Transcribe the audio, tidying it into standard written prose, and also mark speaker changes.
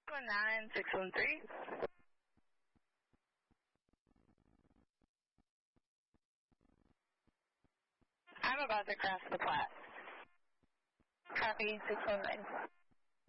Speaker 1: 9613. I'm about to cross the Platte. Copy 619.